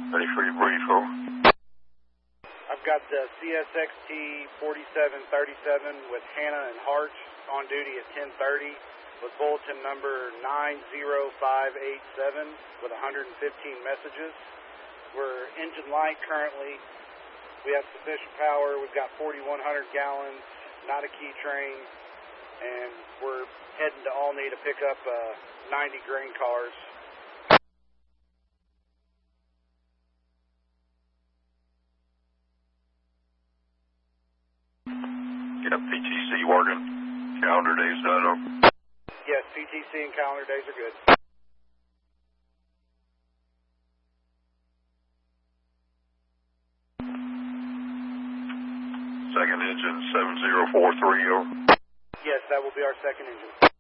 Ready for your brief, over. I've got the CSXT 4737 with Hannah and Hart on duty at 10:30 with bulletin number 90587 with 115 messages. We're engine light currently. We have sufficient power. We've got 4,100 gallons, not a key train, and we're heading to Olney to pick up 90 grain cars. Got PTC working. Calendar days done, over. Yes, PTC and calendar days are good. Second engine 7043, over. Yes, that will be our second engine.